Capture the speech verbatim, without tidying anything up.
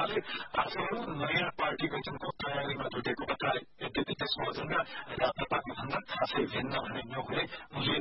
उहाँले आज नयाँ पार्टी गठनको तयारीमा जुटेको बताए। यद्यपि त्यसमा अझ राजनेताको भन्दा खासै भिन्न भन्ने न्युले उनले